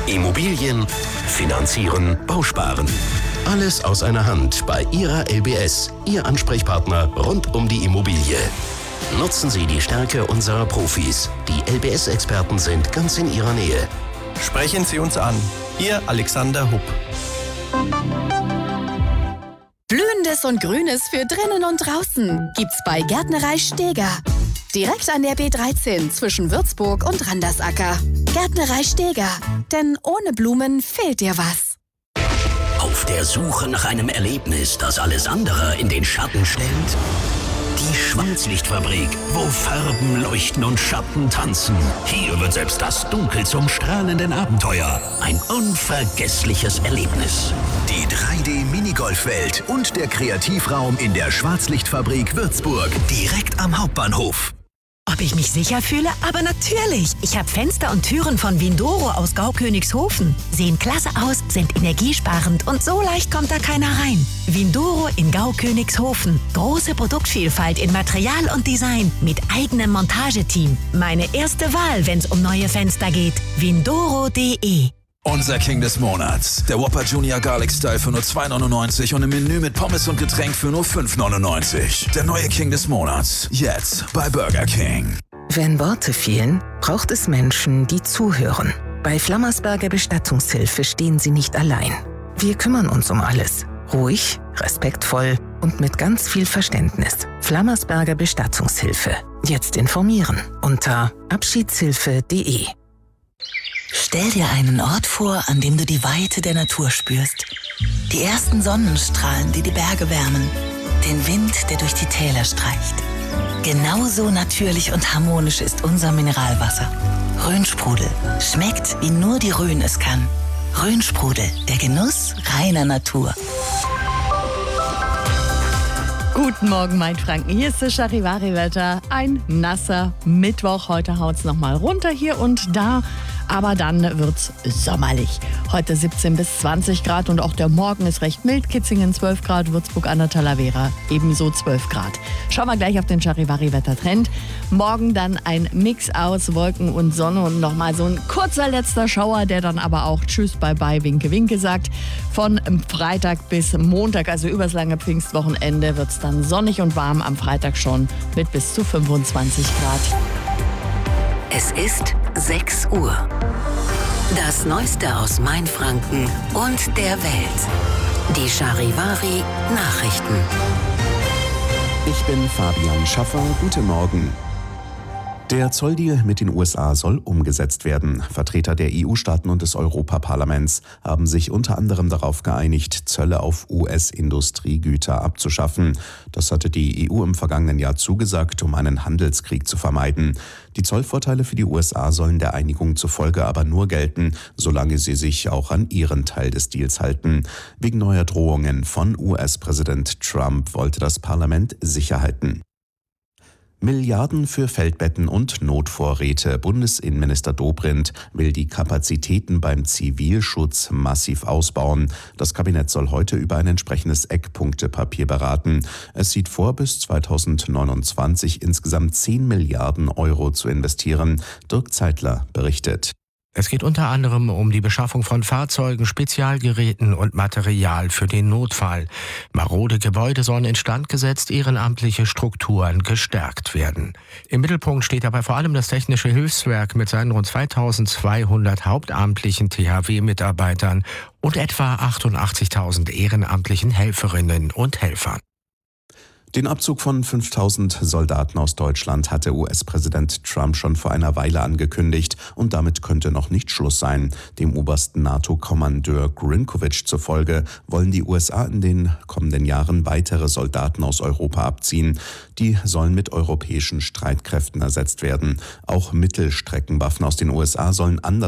Immobilien, Finanzieren, Bausparen. Alles aus einer Hand bei Ihrer LBS, Ihr Ansprechpartner rund um die Immobilie. Nutzen Sie die Stärke unserer Profis. Die LBS-Experten sind ganz in Ihrer Nähe. Sprechen Sie uns an. Ihr Alexander Hupp. Blühendes und Grünes für drinnen und draußen gibt's bei Gärtnerei Steger. Direkt an der B13 zwischen Würzburg und Randersacker. Gärtnerei Steger. Denn ohne Blumen fehlt dir was. Auf der Suche nach einem Erlebnis, das alles andere in den Schatten stellt? Die Schwarzlichtfabrik, wo Farben leuchten und Schatten tanzen. Hier wird selbst das Dunkel zum strahlenden Abenteuer. Ein unvergessliches Erlebnis. Die 3D-Minigolfwelt und der Kreativraum in der Schwarzlichtfabrik Würzburg. Direkt am Hauptbahnhof. Ob ich mich sicher fühle? Aber natürlich! Ich habe Fenster und Türen von Windoro aus Gaukönigshofen. Sehen klasse aus, sind energiesparend und so leicht kommt da keiner rein. Windoro in Gaukönigshofen. Große Produktvielfalt in Material und Design mit eigenem Montageteam. Meine erste Wahl, wenn es um neue Fenster geht. Windoro.de. Unser King des Monats. Der Whopper Junior Garlic Style für nur 2,99 und im Menü mit Pommes und Getränk für nur 5,99. Der neue King des Monats. Jetzt bei Burger King. Wenn Worte fehlen, braucht es Menschen, die zuhören. Bei Flammersberger Bestattungshilfe stehen Sie nicht allein. Wir kümmern uns um alles. Ruhig, respektvoll und mit ganz viel Verständnis. Flammersberger Bestattungshilfe. Jetzt informieren unter abschiedshilfe.de. Stell dir einen Ort vor, an dem du die Weite der Natur spürst. Die ersten Sonnenstrahlen, die die Berge wärmen. Den Wind, der durch die Täler streicht. Genauso natürlich und harmonisch ist unser Mineralwasser. Rhönsprudel. Schmeckt, wie nur die Rhön es kann. Rhönsprudel, der Genuss reiner Natur. Guten Morgen, Mainfranken. Hier ist das Charivari-Wetter. Ein nasser Mittwoch. Heute haut's nochmal runter hier und da. Aber dann wird's sommerlich. Heute 17 bis 20 Grad und auch der Morgen ist recht mild. Kitzingen 12 Grad, Würzburg an der Talavera ebenso 12 Grad. Schauen wir gleich auf den Charivari-Wettertrend. Morgen dann ein Mix aus Wolken und Sonne und nochmal so ein kurzer letzter Schauer, der dann aber auch Tschüss, Bye-bye, Winke, Winke sagt. Von Freitag bis Montag, also übers lange Pfingstwochenende, wird's dann sonnig und warm. Am Freitag schon mit bis zu 25 Grad. Es ist 6 Uhr. Das Neueste aus Mainfranken und der Welt. Die Charivari Nachrichten. Ich bin Fabian Schaffer. Guten Morgen. Der Zolldeal mit den USA soll umgesetzt werden. Vertreter der EU-Staaten und des Europaparlaments haben sich unter anderem darauf geeinigt, Zölle auf US-Industriegüter abzuschaffen. Das hatte die EU im vergangenen Jahr zugesagt, um einen Handelskrieg zu vermeiden. Die Zollvorteile für die USA sollen der Einigung zufolge aber nur gelten, solange sie sich auch an ihren Teil des Deals halten. Wegen neuer Drohungen von US-Präsident Trump wollte das Parlament Sicherheiten. Milliarden für Feldbetten und Notvorräte. Bundesinnenminister Dobrindt will die Kapazitäten beim Zivilschutz massiv ausbauen. Das Kabinett soll heute über ein entsprechendes Eckpunktepapier beraten. Es sieht vor, bis 2029 insgesamt 10 Milliarden Euro zu investieren. Dirk Zeitler berichtet. Es geht unter anderem um die Beschaffung von Fahrzeugen, Spezialgeräten und Material für den Notfall. Marode Gebäude sollen instand gesetzt, ehrenamtliche Strukturen gestärkt werden. Im Mittelpunkt steht dabei vor allem das Technische Hilfswerk mit seinen rund 2200 hauptamtlichen THW-Mitarbeitern und etwa 88.000 ehrenamtlichen Helferinnen und Helfern. Den Abzug von 5.000 Soldaten aus Deutschland hatte US-Präsident Trump schon vor einer Weile angekündigt und damit könnte noch nicht Schluss sein. Dem obersten NATO-Kommandeur Grinkovich zufolge wollen die USA in den kommenden Jahren weitere Soldaten aus Europa abziehen. Die sollen mit europäischen Streitkräften ersetzt werden. Auch Mittelstreckenwaffen aus den USA sollen anders